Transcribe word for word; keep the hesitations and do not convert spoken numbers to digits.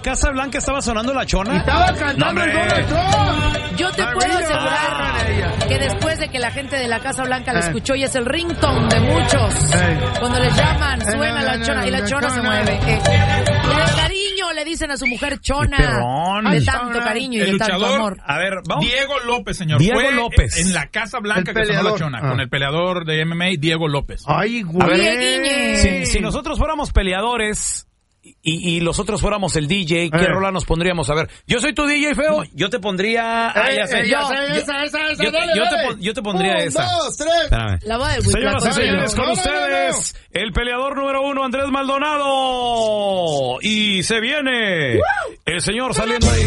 Casa Blanca estaba sonando la Chona? Estaba cantando el Donald Trump. Yo te puedo asegurar que después de que la gente de la Casa Blanca lo escuchó y es el ringtone de muchos, cuando les llaman, suena la Chona y la Chona se mueve. Eh. Y de cariño le dicen a su mujer Chona. De tanto cariño y de tanto amor. A ver, vamos. Diego López, señor. Diego Fue López. En la Casa Blanca que sonó la Chona, Ah. con el peleador de M M A, Diego López. Ay, güey. Si, si nosotros fuéramos peleadores y, y los otros fuéramos el D J, ¿qué Eh. rola nos pondríamos? A ver, yo soy tu D J, feo. Yo te pondría... Ah, ya sé. Eh, ya Yo- sé, yo- esa, esa, esa, yo, dale, yo te, dale. pon- yo te pondría Un, esa. dos, tres. Espérame. La voz de Señoras y Huitlacoche. señores, con No, no, no, ustedes, el peleador número uno, Andrés Maldonado. Y se viene el señor saliendo ahí.